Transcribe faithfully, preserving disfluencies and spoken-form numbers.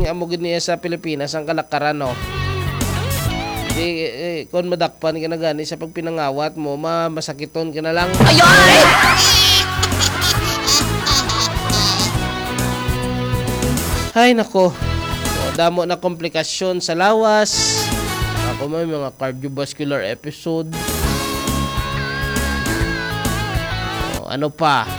amo gid niya sa Pilipinas ang kalakaran no. Di eh, kon madakpan ka na gani sa pag pinangawat mo, ma masakiton ka na lang. Ayoy! Ay nako. So, damo na komplikasyon sa lawas. Ako may mga cardiovascular episode. So, ano pa?